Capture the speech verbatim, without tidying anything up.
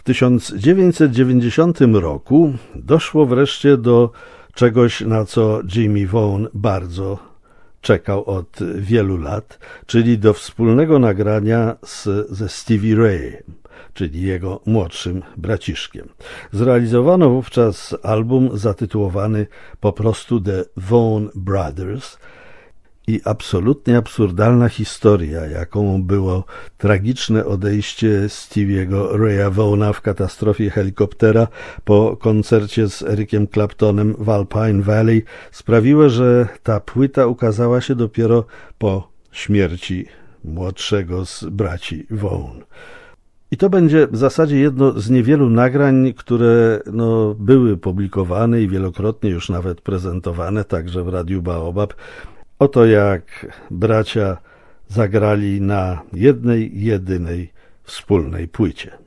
tysiąc dziewięćset dziewięćdziesiątym roku doszło wreszcie do czegoś, na co Jimmy Vaughan bardzo czekał od wielu lat, czyli do wspólnego nagrania z, ze Stevie Rayem, czyli jego młodszym braciszkiem. Zrealizowano wówczas album zatytułowany po prostu The Vaughan Brothers i absolutnie absurdalna historia, jaką było tragiczne odejście Stevie'ego Raya Vaughana w katastrofie helikoptera po koncercie z Ericiem Claptonem w Alpine Valley, sprawiła, że ta płyta ukazała się dopiero po śmierci młodszego z braci Vaughan. I to będzie w zasadzie jedno z niewielu nagrań, które no, były publikowane i wielokrotnie już nawet prezentowane, także w Radiu Baobab. Oto jak bracia zagrali na jednej, jedynej wspólnej płycie.